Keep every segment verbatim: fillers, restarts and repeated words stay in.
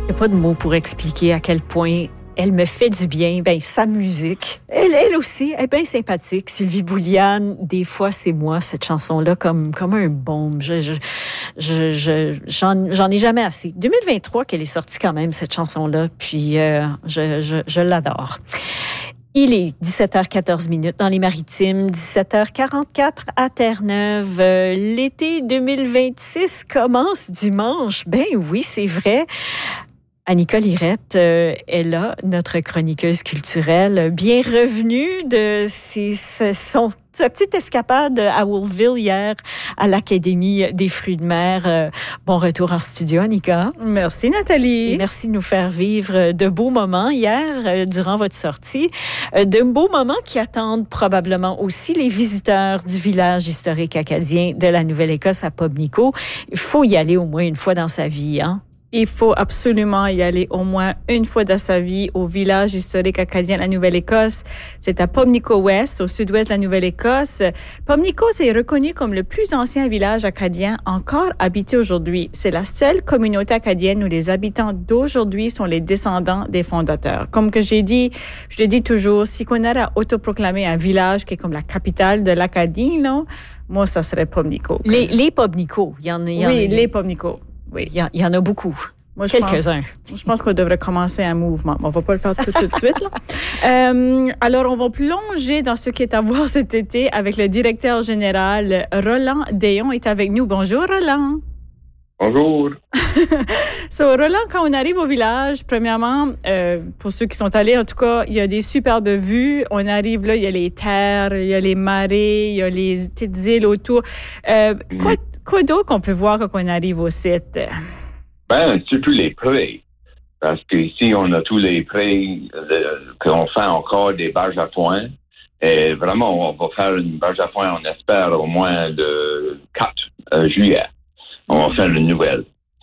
n'y a pas de mots pour expliquer à quel point elle me fait du bien. Ben, sa musique, elle, elle aussi, elle est bien sympathique. Sylvie Bouliane, des fois, c'est moi, cette chanson-là, comme, comme un baume. Je, je, je, je, j'en, j'en ai jamais assez. deux mille vingt-trois qu'elle est sortie quand même, cette chanson-là, puis euh, je, je, je l'adore. Il est dix-sept heures quatorze minutes dans les Maritimes, dix-sept heures quarante-quatre à Terre-Neuve. Euh, l'été deux mille vingt-six commence dimanche. Ben oui, c'est vrai. Annika Lirette euh, est là, notre chroniqueuse culturelle, bien revenue de ses, ses, son, sa petite escapade à Wolfville hier à l'Académie des fruits de mer. Euh, bon retour en studio, Annika. Merci, Nathalie. Et merci de nous faire vivre de beaux moments hier euh, durant votre sortie. Euh, de beaux moments qui attendent probablement aussi les visiteurs du village historique acadien de la Nouvelle-Écosse à Pubnico. Il faut y aller au moins une fois dans sa vie, hein? Il faut absolument y aller au moins une fois dans sa vie au village historique acadien de la Nouvelle-Écosse. C'est à Pubnico West, au sud-ouest de la Nouvelle-Écosse. Pubnico, c'est reconnu comme le plus ancien village acadien encore habité aujourd'hui. C'est la seule communauté acadienne où les habitants d'aujourd'hui sont les descendants des fondateurs. Comme que j'ai dit, je le dis toujours, si on avait à autoproclamer un village qui est comme la capitale de l'Acadie, non? Moi, ça serait Pubnico. Les, les Pubnico, il y en a. Oui, en a, les Pubnico. Oui, il y, y en a beaucoup. Moi, je Quelques-uns. Pense, je pense qu'on devrait commencer un mouvement. On ne va pas le faire tout, tout de suite. Là. Euh, alors, on va plonger dans ce qui est à voir cet été avec le directeur général Roland Déon est avec nous. Bonjour, Roland. Bonjour. So, Roland, quand on arrive au village, premièrement, euh, pour ceux qui sont allés, en tout cas, il y a des superbes vues. On arrive là, il y a les terres, il y a les marais, il y a les petites îles autour. Euh, mm. Quoi Quoi d'autre qu'on peut voir quand on arrive au site? Ben, surtout les prés. Parce qu'ici, on a tous les prés euh, qu'on fait encore des barges à foin. Et vraiment, on va faire une barge à foin, on espère, au moins le quatre juillet. On va faire une nouvelle.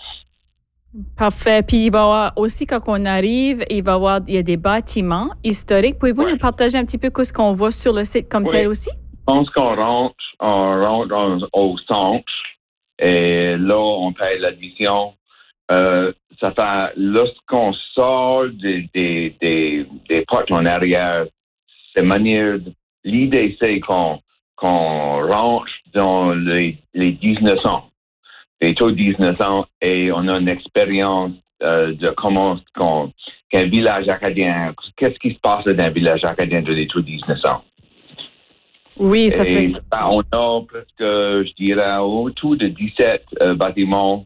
Parfait. Puis, il va y avoir aussi, quand on arrive, il va y avoir il y a des bâtiments historiques. Pouvez-vous ouais. nous partager un petit peu ce qu'on voit sur le site comme oui. tel aussi? Je pense qu'on rentre, on rentre au centre. Et là, on paye l'admission. Euh, ça fait, lorsqu'on sort des, des, des, des portes en arrière, c'est manière, l'idée, c'est qu'on, qu'on rentre dans les, les dix-neuf cents, les taux dix-neuf cents, et on a une expérience euh, de comment, qu'on, qu'un village acadien, qu'est-ce qui se passe dans un village acadien de les taux dix-neuf cents. Oui, ça et, fait... Ben, on a presque, je dirais, autour de dix-sept euh, bâtiments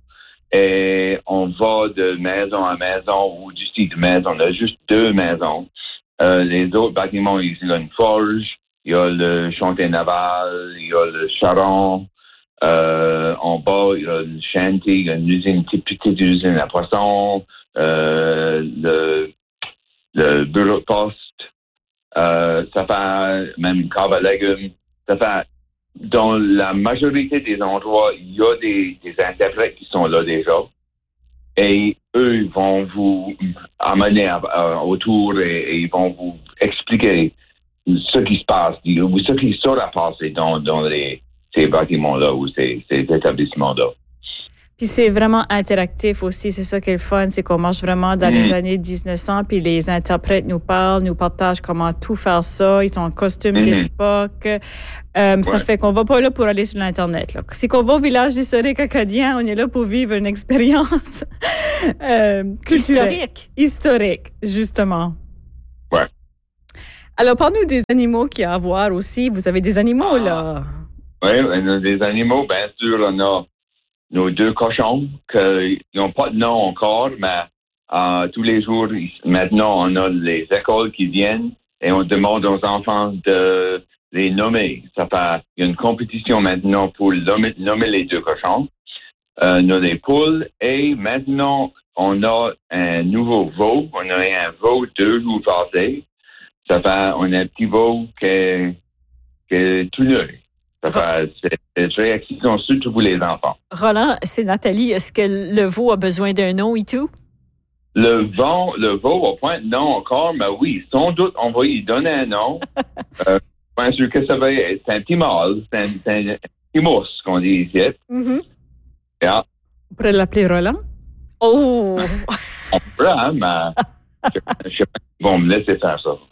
et on va de maison à maison ou du site de maison. On a juste deux maisons. Euh, les autres bâtiments, il y a une forge, il y a le chantier naval, il y a le charron. Euh, en bas, il y a le chantier, il y a une usine, une petite, petite usine à poisson, euh, le, le bureau de poste. Euh, ça fait même une cave à légumes. Ça fait, dans la majorité des endroits, il y a des, des interprètes qui sont là déjà. Et eux vont vous amener à, à, autour et, et ils vont vous expliquer ce qui se passe, ce qui sera passé dans, dans les, ces bâtiments-là ou ces, ces établissements-là. Puis c'est vraiment interactif aussi, c'est ça qui est le fun, c'est qu'on marche vraiment dans mmh. les années dix-neuf cents, puis les interprètes nous parlent, nous partagent comment tout faire ça, ils sont en costume mmh. d'époque. Euh, ouais. Ça fait qu'on va pas là pour aller sur l'Internet. Là. C'est qu'on va au village historique acadien, on est là pour vivre une expérience euh, historique. Historique, justement. Ouais. Alors, parle-nous des animaux qu'il y a à voir aussi. Vous avez des animaux, ah. là? Oui, on a des animaux, bien sûr, on a nos deux cochons, qui n'ont pas de nom encore, mais euh, tous les jours, maintenant, on a les écoles qui viennent et on demande aux enfants de les nommer. Ça fait, il y a une compétition maintenant pour nommer, nommer les deux cochons. Euh, on a les poules et maintenant, on a un nouveau veau. On a un veau deux jours passés. Ça fait, on a un petit veau qui est, qui est tout neuf. Ça fait, c'est, c'est très excitant, surtout pour les enfants. Roland, c'est Nathalie. Est-ce que le veau a besoin d'un nom et tout? Le veau, le veau a point de nom encore, mais oui, sans doute, on va lui donner un nom. euh, je pense que ça va être, c'est un petit mâle, c'est un, c'est un petit mousse qu'on dit ici. Mm-hmm. Yeah. On pourrait l'appeler Roland? Oh! comprends, mais je ne sais pas s'ils vont me laisser faire ça.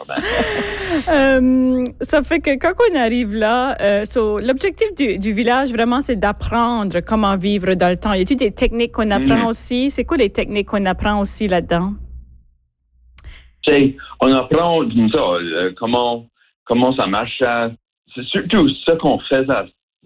euh, ça fait que quand on arrive là, euh, so, l'objectif du, du village, vraiment, c'est d'apprendre comment vivre dans le temps. Y a-t-il des techniques qu'on apprend mmh. aussi? C'est quoi les techniques qu'on apprend aussi là-dedans? C'est, on apprend ça, euh, comment, comment ça marche. Euh, c'est surtout ce qu'on faisait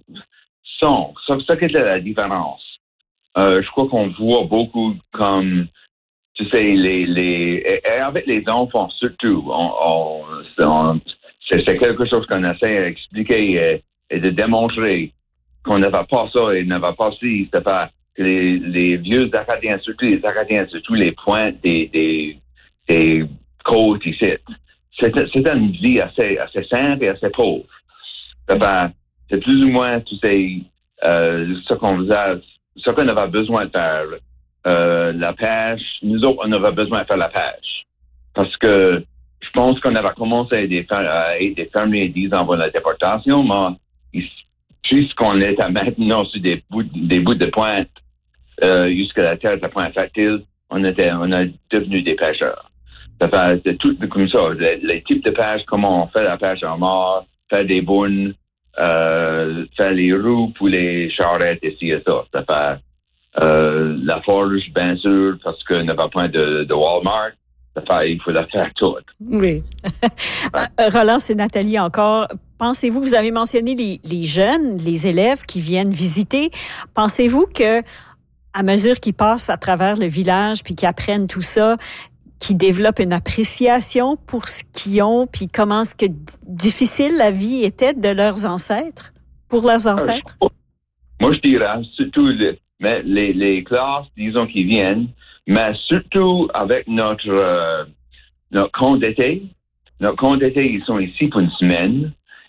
sans. Ça, ça qui était la différence. Euh, je crois qu'on voit beaucoup comme, tu sais, les, les, et avec les enfants surtout, on, on, on, c'est, c'est quelque chose qu'on essaie d'expliquer et, et de démontrer qu'on ne va pas ça et ne va pas ci, c'est pas que les, les vieux Acadiens, surtout les Acadiens, surtout les points des, des, des côtes ici. C'est, c'est une vie assez, assez simple et assez pauvre. C'est, pas, c'est plus ou moins, tu sais, euh, ce qu'on faisait, ce qu'on avait besoin de faire. Euh, la pêche, nous autres, on avait besoin de faire la pêche. Parce que je pense qu'on avait commencé à être des fermiers dix ans avant la déportation, mais puisqu'on était maintenant sur des bouts, des bouts de pointe euh, jusqu'à la terre de la pointe fertile, on était, on est devenus des pêcheurs. Ça fait c'est tout comme ça. Les, les types de pêche, comment on fait la pêche en mort, faire des bonnes, euh, faire les roues pour les charrettes ici et ça. Ça fait Euh, la forge, bien sûr, parce qu'on n'a pas point de, de Walmart. Ça fait, il faut la faire toute. Oui. Roland, c'est Nathalie encore. Pensez-vous, vous avez mentionné les, les jeunes, les élèves qui viennent visiter. Pensez-vous que, à mesure qu'ils passent à travers le village puis qu'ils apprennent tout ça, qu'ils développent une appréciation pour ce qu'ils ont puis comment ce que difficile la vie était de leurs ancêtres, pour leurs ancêtres? Moi, je dirais, surtout les Mais les, les classes, disons, qui viennent, mais surtout avec notre, euh, notre camp d'été. Notre camp d'été, ils sont ici pour une semaine.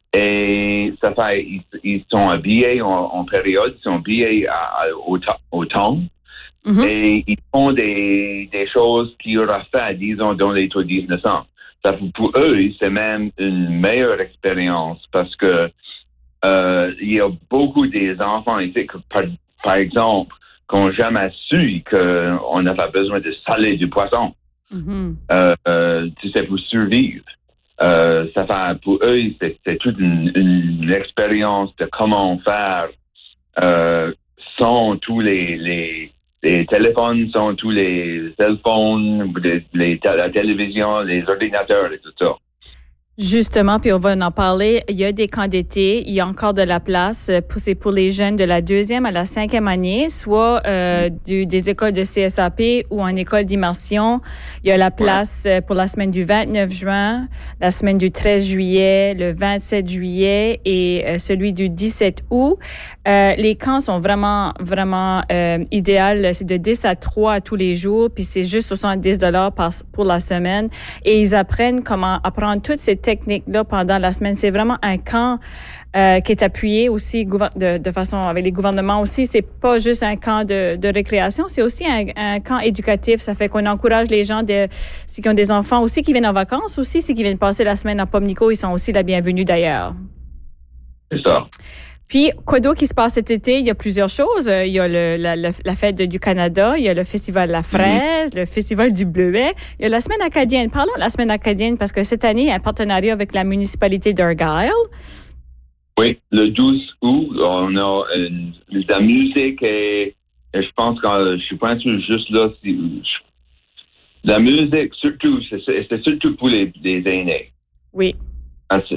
Et ça fait, ils, ils sont habillés en, en période, ils sont habillés à, à, au, au temps. Mm-hmm. Et ils font des, des choses qu'ils auraient fait, disons, dans les taux dix-neuf cents. Ça, pour eux, c'est même une meilleure expérience parce que euh, il y a beaucoup des enfants ici que, par, Par exemple, qu'on n'a jamais su qu'on n'avait pas besoin de saler du poisson. Mm-hmm. Euh, euh, tu sais, pour survivre. Euh, ça fait, pour eux, c'est, c'est toute une, une expérience de comment faire euh, sans tous les, les, les téléphones, sans tous les cellphones, les, les, la télévision, les ordinateurs et tout ça. Justement, puis on va en parler. Il y a des camps d'été, il y a encore de la place. Pour, c'est pour les jeunes de la deuxième à la cinquième année, soit euh, du, des écoles de C S A P ou en école d'immersion. Il y a la place ouais. pour la semaine du vingt-neuf juin, la semaine du treize juillet, le vingt-sept juillet et euh, celui du dix-sept août. Euh, les camps sont vraiment, vraiment euh, idéaux. C'est de dix à trois tous les jours, puis c'est juste soixante-dix dollars par, pour la semaine. Et ils apprennent comment apprendre toutes ces techniques-là pendant la semaine. C'est vraiment un camp euh, qui est appuyé aussi de, de façon avec les gouvernements aussi. C'est pas juste un camp de, de récréation, c'est aussi un, un camp éducatif. Ça fait qu'on encourage les gens de, si qui ont des enfants aussi qui viennent en vacances aussi, si qui viennent passer la semaine à Pamlico, ils sont aussi la bienvenue d'ailleurs. C'est ça. Puis, quoi d'autre qui se passe cet été? Il y a plusieurs choses. Il y a le, la, la, la fête du Canada, il y a le festival de la fraise, mm-hmm. le festival du bleuet, il y a la semaine acadienne. Parlons de la semaine acadienne parce que cette année, il y a un partenariat avec la municipalité d'Argyle. Oui, le douze août, on a une, de la musique et, et je pense que je suis pas sûr juste là. Si, je, la musique, surtout, c'est, c'est surtout pour les, les aînés. Oui.